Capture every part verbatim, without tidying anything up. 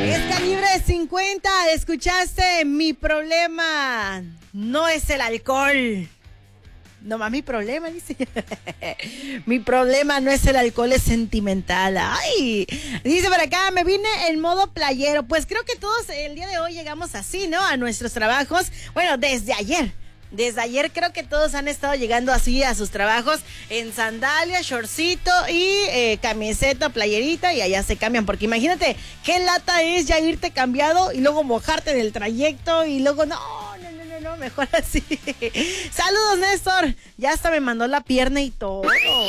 Es Calibre cincuenta, escuchaste, mi problema no es el alcohol. No más mi problema, dice. Mi problema no es el alcohol, es sentimental. Ay, dice por acá, me vine en modo playero. Pues creo que todos el día de hoy llegamos así, ¿no? A nuestros trabajos. Bueno, desde ayer. Desde ayer creo que todos han estado llegando así a sus trabajos en sandalias, shortcito y eh, camiseta, playerita, y allá se cambian. Porque imagínate qué lata es ya irte cambiado y luego mojarte en el trayecto y luego no, no, no, no, no, mejor así. Saludos, Néstor. Ya hasta me mandó la pierna y todo.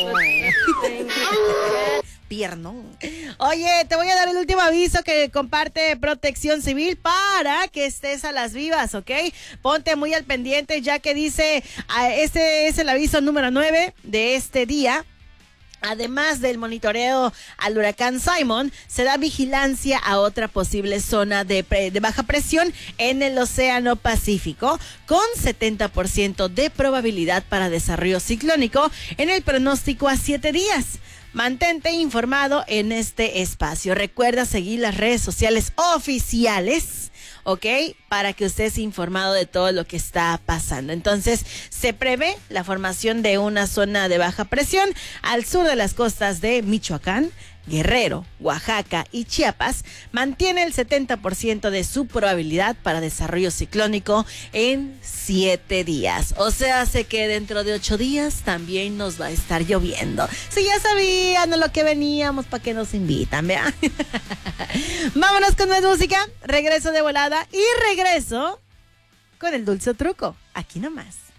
Piernón. Oye, te voy a dar el último aviso que comparte Protección Civil para que estés a las vivas, ¿ok? Ponte muy al pendiente ya que dice, uh, este es el aviso número nueve de este día. Además del monitoreo al huracán Simon, se da vigilancia a otra posible zona de, pre- de baja presión en el Océano Pacífico, con setenta por ciento de probabilidad para desarrollo ciclónico en el pronóstico a siete días. Mantente informado en este espacio. Recuerda seguir las redes sociales oficiales, ¿ok? Para que estés informado de todo lo que está pasando. Entonces, se prevé la formación de una zona de baja presión al sur de las costas de Michoacán, Guerrero, Oaxaca y Chiapas. Mantiene el setenta por ciento de su probabilidad para desarrollo ciclónico en siete días. O sea, hace que dentro de ocho días también nos va a estar lloviendo. Si ya sabían a lo que veníamos, ¿para qué nos invitan, vea? Vámonos con más música. Regreso de volada y regreso con el dulce truco. Aquí nomás.